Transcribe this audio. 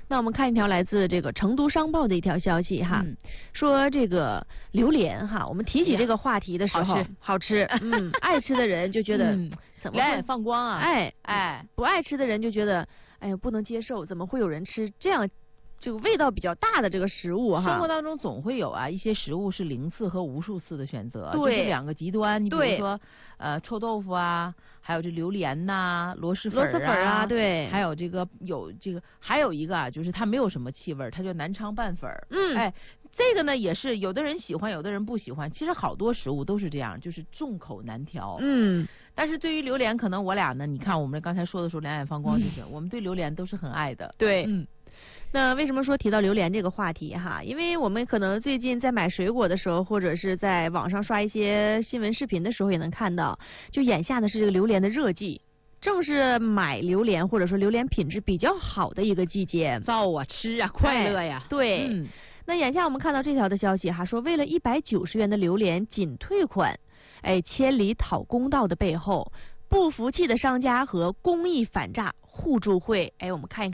那我们看一条来自这个成都商报的一条消息哈，说这个榴莲哈，我们提起这个话题的时候，好吃，爱吃的人就觉得怎么会放光啊？ 不爱吃的人就觉得哎呀不能接受，怎么会有人吃这样这个味道比较大的这个食物哈？ 生活当中总会有啊一些食物是0次和无数次的选择， 对， 就是2个极端。你比如说臭豆腐啊，还有这榴莲呐、螺蛳粉啊， 对， 还有还有一个啊，就是它没有什么气味，它叫南昌拌粉。这个呢也是有的人喜欢，有的人不喜欢。其实好多食物都是这样，就是众口难调。但是对于榴莲，可能我俩呢，你看我们刚才说的时候，两眼放光，就是我们对榴莲都是很爱的。 对，那为什么说提到榴莲这个话题哈？因为我们可能最近在买水果的时候，或者是在网上刷一些新闻视频的时候，也能看到，就眼下的是这个榴莲的热季，正是买榴莲或者说榴莲品质比较好的一个季节。 造啊，吃啊，快乐呀。 对，那眼下我们看到这条的消息哈，说为了190元的榴莲仅退款，千里讨公道的背后，不服气的商家和公益反诈互助会，我们看一看。